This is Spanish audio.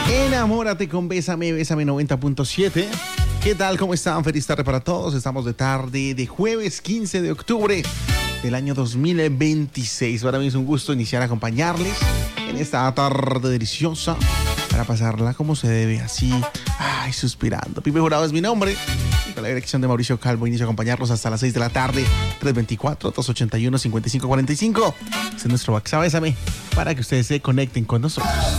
Enamórate con Bésame, Bésame 90.7. ¿Qué tal? ¿Cómo están? Feliz tarde para todos. Estamos de tarde de jueves 15 de octubre del año 2026. Para mí es un gusto iniciar a acompañarles en esta tarde deliciosa para pasarla como se debe, así, suspirando. Pipe Jurado es mi nombre. Y con la dirección de Mauricio Calvo inicio a acompañarlos hasta las 6 de la tarde. 324-281-5545. Ese es nuestro WhatsApp, Bésame, para que ustedes se conecten con nosotros.